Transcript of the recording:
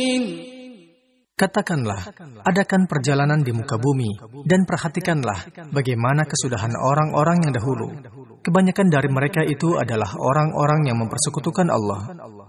Katakanlah, adakan perjalanan di muka bumi, dan perhatikanlah bagaimana kesudahan orang-orang yang dahulu. Kebanyakan dari mereka itu adalah orang-orang yang mempersekutukan Allah.